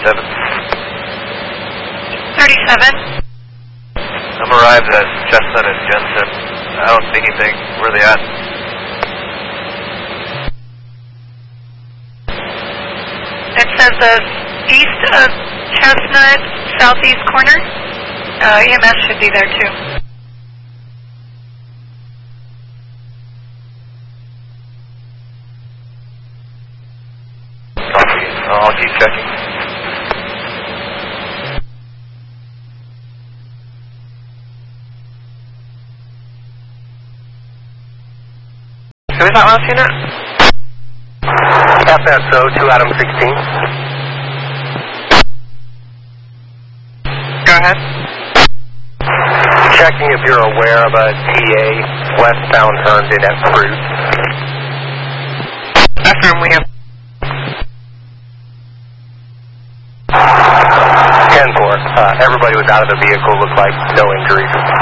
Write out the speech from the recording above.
37. 37. I'm arrived at Chestnut and Jensen. I don't see anything. Where are they at? It says east of Chestnut, southeast corner. EMS should be there too. I'll keep checking. Who is that last unit? FSO 2 Adam 16. Go ahead. Checking if you're aware of a TA westbound turned in at Fruit. Affirm, we have. 10-4. Everybody was out of the vehicle, looked like no injuries.